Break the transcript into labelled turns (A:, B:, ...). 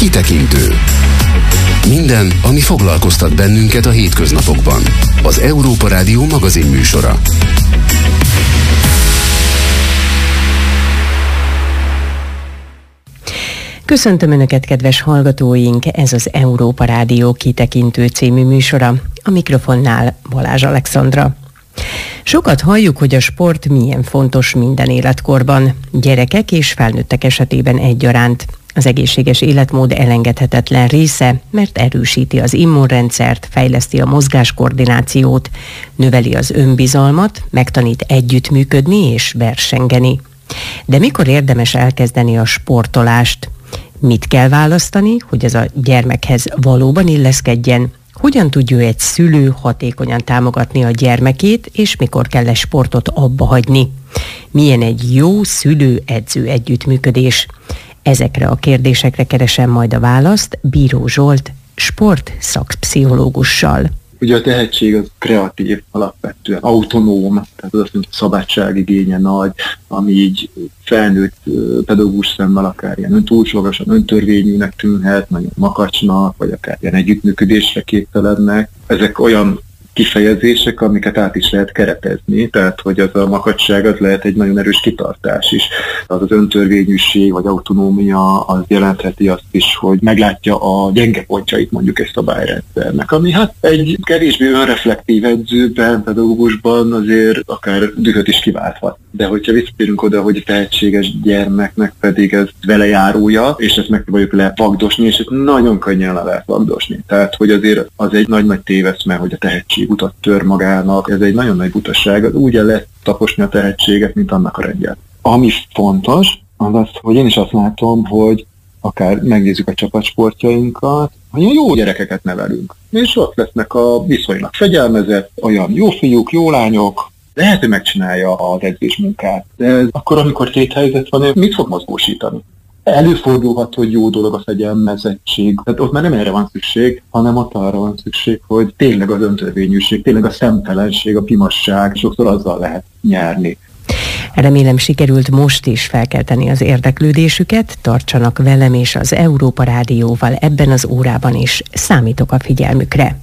A: Kitekintő. Minden, ami foglalkoztat bennünket a hétköznapokban. Az Európa Rádió magazin műsora.
B: Köszöntöm Önöket, kedves hallgatóink! Ez az Európa Rádió Kitekintő című műsora. A mikrofonnál Balázs Alexandra. Sokat halljuk, hogy a sport milyen fontos minden életkorban, gyerekek és felnőttek esetében egyaránt. Az egészséges életmód elengedhetetlen része, mert erősíti az immunrendszert, fejleszti a mozgáskoordinációt, növeli az önbizalmat, megtanít együttműködni és versengeni. De mikor érdemes elkezdeni a sportolást? Mit kell választani, hogy ez a gyermekhez valóban illeszkedjen? Hogyan tudja egy szülő hatékonyan támogatni a gyermekét, és mikor kell egy sportot abba hagyni? Milyen egy jó szülő-edző együttműködés? Ezekre a kérdésekre keresem majd a választ Bíró Zsolt sportszakpszichológussal.
C: Ugye a tehetség az kreatív, alapvetően autonóm, tehát az azt mondja, szabadságigénye nagy, ami így felnőtt pedagógus szemmel akár ilyen túlságosan öntörvényűnek tűnhet, nagyon makacsnak, vagy akár ilyen együttműködésre képtelennek. Ezek olyan kifejezések, amiket át is lehet keretezni, tehát hogy az a makacság az lehet egy nagyon erős kitartás is. Az öntörvényűség vagy autonómia az jelentheti azt is, hogy meglátja a gyenge pontjait mondjuk egy szabályrendszernek, ami hát egy kevésbé önreflektív edzőben, pedagógusban azért akár dühöt is kiválthat. De hogyha visszatérünk oda, hogy a tehetséges gyermeknek pedig ez velejárója, és ezt megpróbáljuk lefagdosni, és ezt nagyon könnyen le lehet fagdosni. Tehát, hogy azért az egy nagy téveszme, hogy a tehetség utat tör magának, ez egy nagyon nagy butaság, az úgy el lehet taposni a tehetséget, mint annak a rendjét. Ami fontos, az az, hogy én is azt látom, hogy akár megnézzük a csapatsportjainkat, hogy jó gyerekeket nevelünk. És ott lesznek a viszonylag fegyelmezett, olyan jó fiúk, jó lányok, lehet, hogy megcsinálja az edzésmunkát. De akkor, amikor téthelyzet van, mit fog mozgósítani? Előfordulhat, hogy jó dolog a fegyelmezettség. Tehát ott már nem erre van szükség, hanem ott arra van szükség, hogy tényleg az öntörvényűség, tényleg a szemtelenség, a pimasság, sokszor azzal lehet nyerni.
B: Remélem sikerült most is felkelteni az érdeklődésüket, tartsanak velem és az Európa Rádióval ebben az órában is, számítok a figyelmükre.